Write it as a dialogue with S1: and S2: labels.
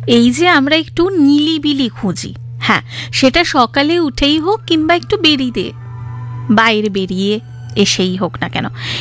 S1: এই যে আমরা একটু নিলিবিলি খুঁজি, হ্যাঁ, সেটা সকালে উঠেই হোক কিংবা একটু বাইরে বেরিয়ে এসেই হোক না কেন,